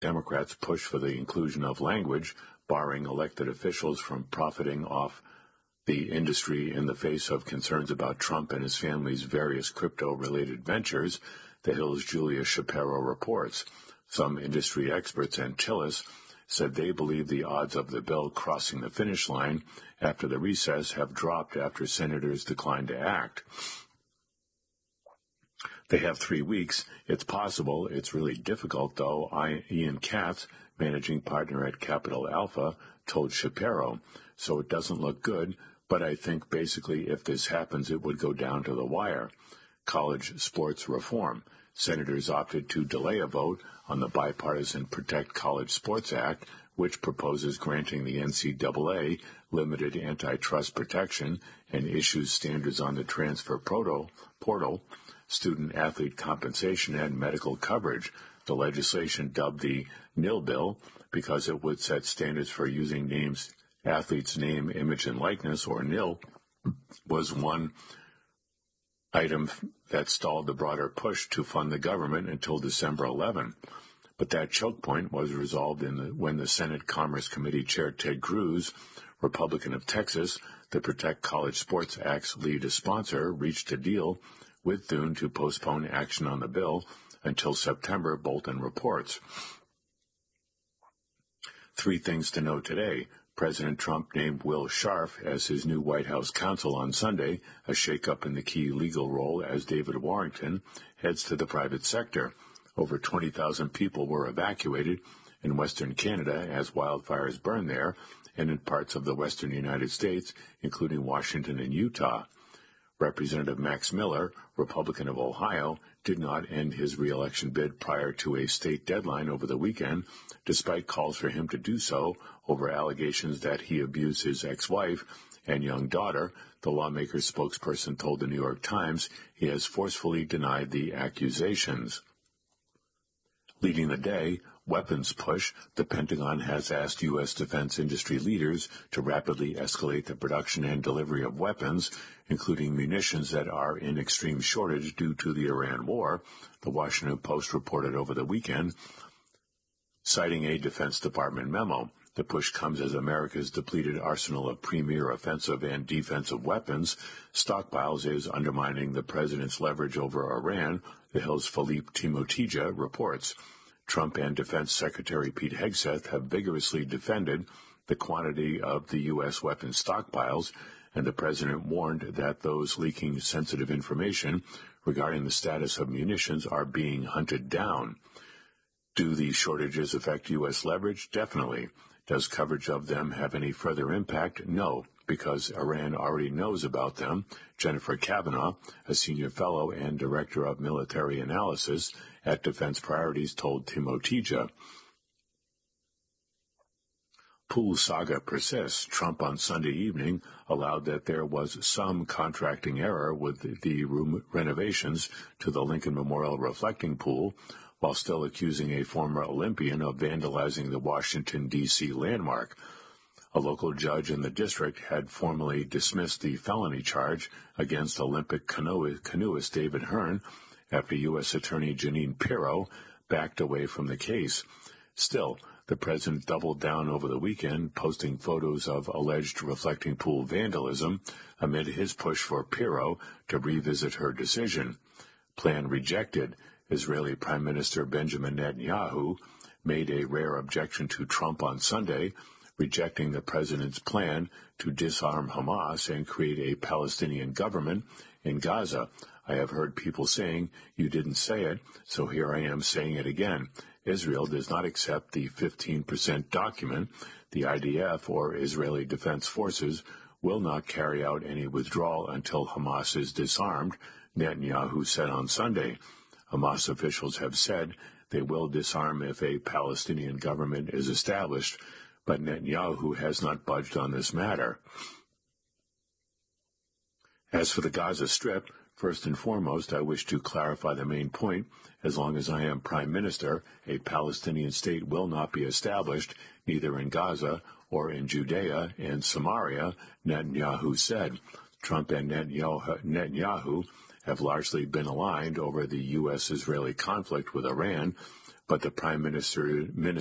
Democrats push for the inclusion of language barring elected officials from profiting off the industry in the face of concerns about Trump and his family's various crypto-related ventures, The Hill's Julia Shapiro reports. Some industry experts and Tillis said they believe the odds of the bill crossing the finish line after the recess have dropped after senators declined to act. They have 3 weeks. It's possible. It's really difficult, though, Ian Katz, managing partner at Capital Alpha, told Shapiro. So it doesn't look good, but I think basically if this happens, it would go down to the wire. College sports reform. Senators opted to delay a vote on the bipartisan Protect College Sports Act, which proposes granting the NCAA limited antitrust protection and issues standards on the transfer portal, student-athlete compensation, and medical coverage. The legislation, dubbed the NIL bill, because it would set standards for using athletes' name, image, and likeness, or NIL, was one item that stalled the broader push to fund the government until December 11. But that choke point was resolved when the Senate Commerce Committee Chair Ted Cruz, Republican of Texas, the Protect College Sports Act's lead sponsor, reached a deal with Thune to postpone action on the bill until September, Bolton reports. 3 things to know today. President Trump named Will Scharf as his new White House counsel on Sunday, a shakeup in the key legal role as David Warrington heads to the private sector. Over 20,000 people were evacuated in western Canada as wildfires burn there, and in parts of the western United States, including Washington and Utah. Representative Max Miller, Republican of Ohio, did not end his re-election bid prior to a state deadline over the weekend, despite calls for him to do so over allegations that he abused his ex-wife and young daughter. The lawmaker's spokesperson told the New York Times he has forcefully denied the accusations. Leading the day, weapons push. The Pentagon has asked U.S. defense industry leaders to rapidly escalate the production and delivery of weapons, including munitions that are in extreme shortage due to the Iran war, the Washington Post reported over the weekend, citing a Defense Department memo. The push comes as America's depleted arsenal of premier offensive and defensive weapons stockpiles is undermining the president's leverage over Iran, The Hill's Philippe Timotija reports. Trump and Defense Secretary Pete Hegseth have vigorously defended the quantity of the U.S. weapons stockpiles, and the president warned that those leaking sensitive information regarding the status of munitions are being hunted down. Do these shortages affect U.S. leverage? Definitely. Does coverage of them have any further impact? No, because Iran already knows about them. Jennifer Kavanaugh, a senior fellow and director of military analysis at Defense Priorities, told Timotija. Pool saga persists. Trump on Sunday evening allowed that there was some contracting error with the renovations to the Lincoln Memorial reflecting pool, while still accusing a former Olympian of vandalizing the Washington, D.C. landmark. A local judge in the district had formally dismissed the felony charge against Olympic canoeist David Hearn after U.S. Attorney Jeanine Pirro backed away from the case. Still, the president doubled down over the weekend, posting photos of alleged reflecting pool vandalism amid his push for Pirro to revisit her decision. Plan rejected. Israeli Prime Minister Benjamin Netanyahu made a rare objection to Trump on Sunday, rejecting the president's plan to disarm Hamas and create a Palestinian government in Gaza. I have heard people saying, "You didn't say it, so here I am saying it again." Israel does not accept the 15% document. The IDF, or Israeli Defense Forces, will not carry out any withdrawal until Hamas is disarmed, Netanyahu said on Sunday. Hamas officials have said they will disarm if a Palestinian government is established, but Netanyahu has not budged on this matter. As for the Gaza Strip, first and foremost, I wish to clarify the main point. As long as I am Prime Minister, a Palestinian state will not be established, neither in Gaza or in Judea and Samaria, Netanyahu said. Trump and Netanyahu have largely been aligned over the U.S.-Israeli conflict with Iran, but the Prime Minister